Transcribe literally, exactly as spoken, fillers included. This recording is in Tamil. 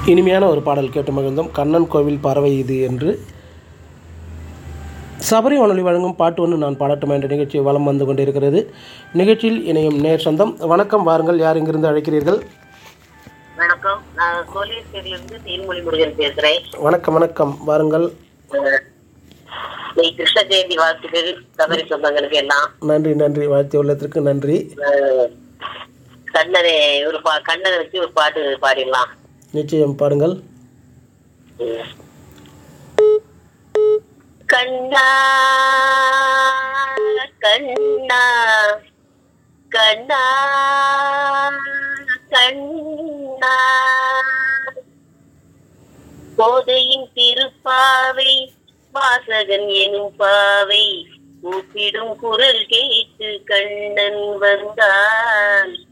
இனிமையான ஒரு பாடல் கேட்டு மகிழ்ந்தோம். கண்ணன் கோவில் பறவை இது என்று சபரி வானொலி வழங்கும் பாட்டு ஒன்று நான் பாடட்டுமா என்ற நிகழ்ச்சி வலம் வந்து கொண்டிருக்கிறது. நிகழ்ச்சியில் இணையும் நேர் சொந்தம். வணக்கம், வாருங்கள். யார் இங்கிருந்து அழைக்கிறீர்கள்? வணக்கம், நான் கோலியஸ்கரிலிருந்து தேன்மொழி முருகன் பேசுறேன். வணக்கம் வணக்கம், வாருங்கள். கிருஷ்ண ஜெயந்தி வாழ்த்துக்கள் சபரி சொந்தங்களுக்கு எல்லாம். நன்றி நன்றி, வாழ்த்து உள்ளத்திற்கு நன்றி. கண்ணனை ஒரு பா கண்ணனை வச்சு ஒரு பாட்டு பாடிடலாம். நிச்சயம், பாருங்கள். கண்ணா கண்ணா கண்ணா கண்ணா போதையின் திருப்பாவை வாசகன் எனும் பாவை கூப்பிடும் குரல் கேட்டு கண்ணன் வந்தான்.